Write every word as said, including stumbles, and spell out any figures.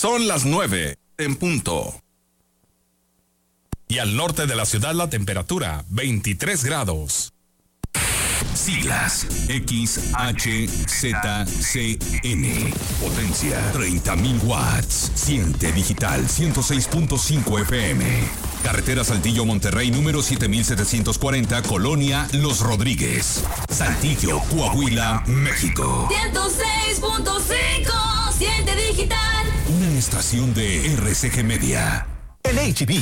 Son las nueve en punto. Y al norte de la ciudad la temperatura veintitrés grados. Siglas X H Z C N. Potencia treinta mil watts. Siente digital ciento seis punto cinco F M. Carretera Saltillo Monterrey número siete mil setecientos cuarenta, Colonia Los Rodríguez, Saltillo, Coahuila, México. ciento seis punto cinco. Siente digital. Una estación de R C G Media. En H E B